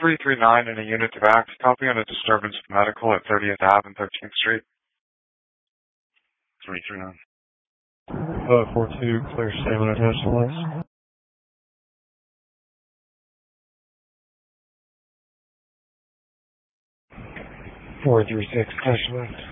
4339 in a unit to act. Copy on a disturbance of medical at 30th Ave and 13th Street. 339. 42, clear statement attached to list. 436, attached to list.